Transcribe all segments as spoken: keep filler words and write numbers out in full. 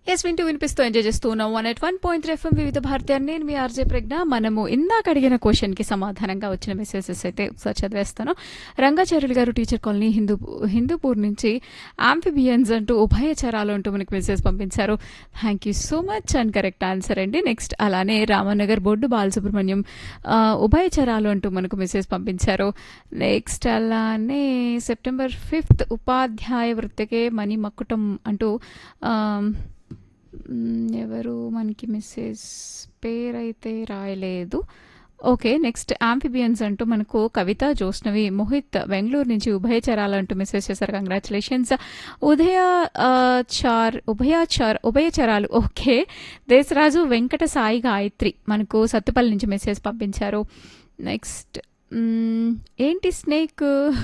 Yes వింటూ వినిపిస్తూ enjoy చేస్తూ ఉన్నాం one at one point three FM వివిధ భారతి అని నేను మీ ఆర్జే ప్రజ్ఞ. మనము ఇందాక అడిగిన క్వశ్చన్ కి సమాధానంగా వచ్చిన మెసేజెస్ అయితే ఒకసారి చదివేస్తాను. రంగాచార్యులు గారు టీచర్ కాలనీ హిందూ హిందూపూర్ నుంచి ఆంఫిబియన్స్ అంటూ ఉభయచరాలు అంటూ మనకి మెసేజ్ పంపించారు. Thank you so much and correct answer అండి. నెక్స్ట్ అలానే రామనగర్ బొడ్డు బాలసుబ్రహ్మణ్యం ఉభయచరాలు అంటూ మనకు మెసేజ్ పంపించారు. నెక్స్ట్ అలానే సెప్టెంబర్ ఫిఫ్త్ ఉపాధ్యాయ వృత్తికే మణి మక్కుటం అంటూ ఎవరు మనకి మెసేజ్ పేరైతే రాయలేదు. ఓకే, నెక్స్ట్ ఆంఫిబియన్స్ అంటూ మనకు కవిత జోష్నవి మోహిత్ బెంగళూరు నుంచి ఉభయచరాలు అంటూ మెసేజ్ చేశారు. కంగ్రాచులేషన్స్. ఉదయ చార్ ఉభయచార్ ఉభయచరాలు ఓకే. దేశరాజు వెంకట సాయి గాయత్రి మనకు సత్తుపల్లి నుంచి మెసేజ్ పంపించారు. నెక్స్ట్ ఏంటి స్నేక్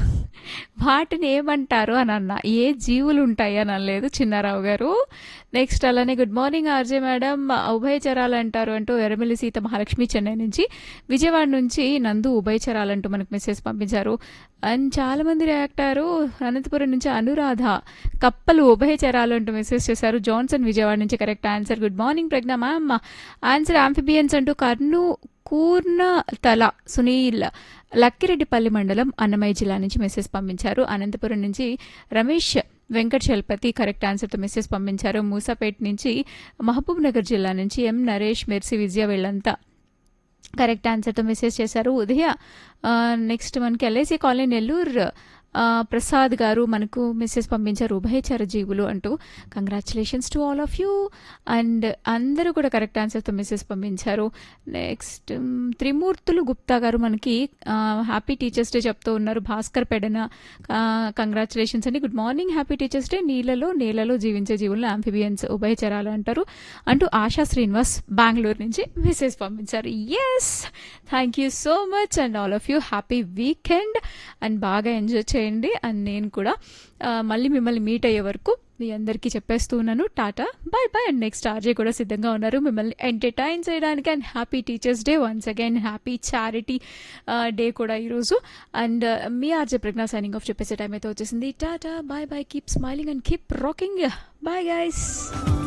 వాటిని ఏమంటారు అని అన్న, ఏ జీవులు ఉంటాయి అని అనలేదు చిన్నారావు గారు. నెక్స్ట్ అలానే గుడ్ మార్నింగ్ ఆర్జే మేడం, ఉభయచరాలు అంటారు అంటూ ఎర్రమిల్లి సీత మహాలక్ష్మి చెన్నై నుంచి, విజయవాడ నుంచి నందు ఉభయచరాలు అంటూ మనకు మెసేజ్ పంపించారు. అండ్ చాలా మంది రియాక్ట్ అయ్యారు. అనంతపురం నుంచి అనురాధ కప్పలు ఉభయచరాలు అంటూ మెసేజ్ చేశారు. జాన్సన్ విజయవాడ నుంచి కరెక్ట్ ఆన్సర్. గుడ్ మార్నింగ్ ప్రజ్ఞ మ్యామ్, ఆన్సర్ ఆంఫిబియన్స్ అంటూ కర్నూ కూర్నతల సునీల్ లక్కిరెడ్డిపల్లి మండలం అన్నమయ్య జిల్లా నుంచి మెసేజ్ పంపించారు. అనంతపురం నుంచి రమేష్ వెంకట్ చలపతి కరెక్ట్ ఆన్సర్తో మెసేజ్ పంపించారు. మూసాపేట్ నుంచి మహబూబ్ నగర్ జిల్లా నుంచి ఎం నరేష్ మెర్సి విజయ వీళ్ళంతా కరెక్ట్ ఆన్సర్తో మెసేజ్ చేశారు. ఉదయ నెక్స్ట్ మనకి ఎల్ఐసి కాలనీ నెల్లూరు ప్రసాద్ గారు మనకు మెసేజ్ పంపించారు ఉభయచర జీవులు అంటూ. Congratulations to all of you and అందరూ కూడా కరెక్ట్ ఆన్సర్తో మెసేజ్ పంపించారు. నెక్స్ట్ త్రిమూర్తులు గుప్తా గారు మనకి హ్యాపీ టీచర్స్ డే చెప్తూ ఉన్నారు. భాస్కర్ పెడన కంగ్రాచులేషన్స్ అండి. Good morning, happy teachers day. నీళ్ళలో నేలలో జీవించే జీవులను ఆంఫిబియన్స్ ఉభయచరాలు అంటారు అంటూ ఆశా శ్రీనివాస్ బెంగళూరు నుంచి మెసేజ్ పంపించారు. Yes, thank you so much and all of you happy weekend and బాగా ఎంజాయ్ చేయండి. అండ్ నేను కూడా మళ్ళీ మిమ్మల్ని మీట్ అయ్యే వరకు మీ అందరికీ చెప్పేస్తూ ఉన్నాను tata bye by. And next RJ కూడా సిద్ధంగా ఉన్నారు మిమ్మల్ని ఎంటర్టైన్ చేయడానికి. And happy teachers day once again, happy charity day కూడా ఈరోజు. And me RJ Pragna signing off చెప్పేసే time అయితే వచ్చేసింది. Tata bye by, keep smiling and keep rocking. Bye guys.